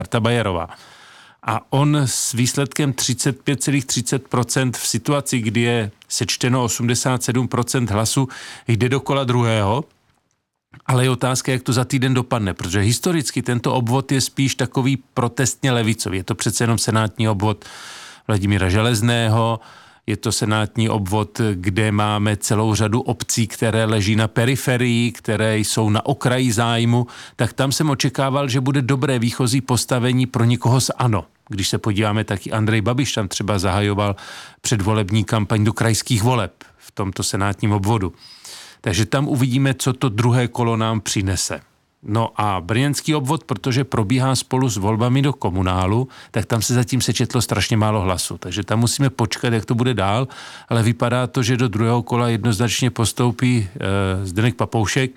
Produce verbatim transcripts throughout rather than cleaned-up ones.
Marta Bajerová. A on s výsledkem třicet pět celá třicet procent v situaci, kdy je sečteno osmdesát sedm procent hlasu, jde do kola druhého, ale je otázka, jak to za týden dopadne, protože historicky tento obvod je spíš takový protestně levicový. Je to přece jenom senátní obvod Vladimíra Železného, je to senátní obvod, kde máme celou řadu obcí, které leží na periferii, které jsou na okraji zájmu, tak tam jsem očekával, že bude dobré výchozí postavení pro někoho z ANO. Když se podíváme, taky Andrej Babiš tam třeba zahajoval předvolební kampaň do krajských voleb v tomto senátním obvodu. Takže tam uvidíme, co to druhé kolo nám přinese. No a brněnský obvod, protože probíhá spolu s volbami do komunálu, tak tam se zatím sečetlo strašně málo hlasu. Takže tam musíme počkat, jak to bude dál, ale vypadá to, že do druhého kola jednoznačně postoupí e, Zdeněk Papoušek.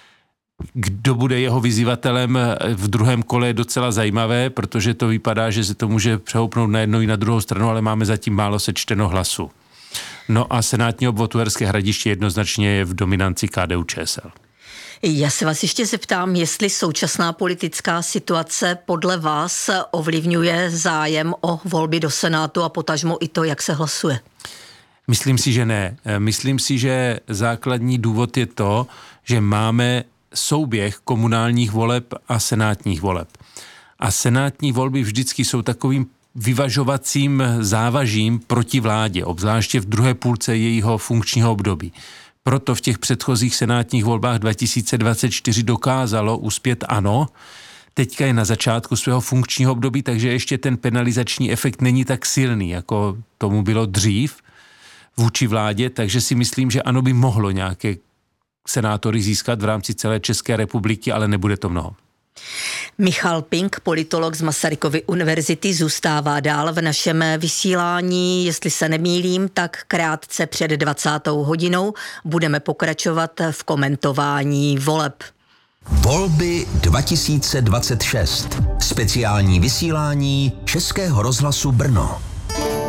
Kdo bude jeho vyzývatelem v druhém kole je docela zajímavé, protože to vypadá, že se to může přehoupnout na jednu i na druhou stranu, ale máme zatím málo sečteno hlasu. No a senátní obvod Uherské Hradiště jednoznačně je v dominanci K D U Č S L. Já se vás ještě zeptám, jestli současná politická situace podle vás ovlivňuje zájem o volby do Senátu a potažmo i to, jak se hlasuje? Myslím si, že ne. Myslím si, že základní důvod je to, že máme souběh komunálních voleb a senátních voleb. A senátní volby vždycky jsou takovým vyvažovacím závažím proti vládě, obzvláště v druhé půlce jejího funkčního období. Proto v těch předchozích senátních volbách dva tisíce dvacet čtyři dokázalo uspět ANO. Teďka je na začátku svého funkčního období, takže ještě ten penalizační efekt není tak silný, jako tomu bylo dřív vůči vládě, takže si myslím, že ANO by mohlo nějaké senátory získat v rámci celé České republiky, ale nebude to mnoho. Michal Pink, politolog z Masarykovy univerzity, zůstává dál v našem vysílání. Jestli se nemýlím, tak krátce před dvacátou hodinou budeme pokračovat v komentování voleb. Volby dva tisíce dvacet šest. Speciální vysílání Českého rozhlasu Brno.